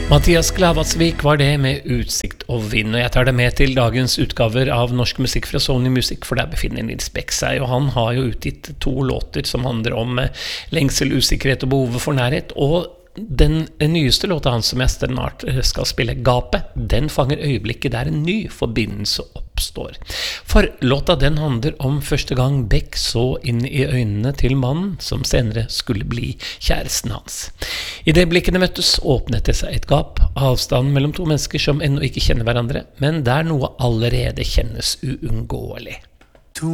Mathias Glavatsvik var det med utsikt og vind, og jeg tar det med til dagens utgaver av norsk musikk fra Sony Music, for der befinner Nils Beck seg, og han har jo utgitt 2 låter som handler om lengsel, usikkerhet og behovet for nærhet, og den nyeste låta hans som jeg snart skal spille, Gapet, den fanger øyeblikket der en ny forbindelse oppstår. For låta den handler om første gang Beck så inn i øynene til mannen som senere skulle bli kjæresten hans. I det blikkene møttes åpnet det seg et gap, avstanden mellom 2 mennesker som ennå ikke kjenner hverandre, men der noe allerede kjennes uunngåelig.